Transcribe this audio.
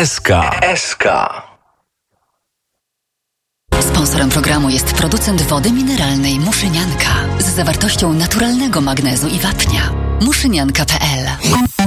SK. Sponsorem programu jest producent wody mineralnej Muszynianka z zawartością naturalnego magnezu i wapnia. Muszynianka.pl